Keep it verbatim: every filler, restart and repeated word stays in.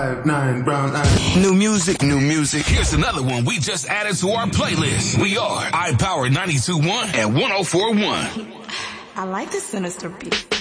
Five, nine, brown eyes. New music, new music. Here's another one we just added to our playlist. We are iPower ninety-two point one and one oh four point one. I like the sinister beat.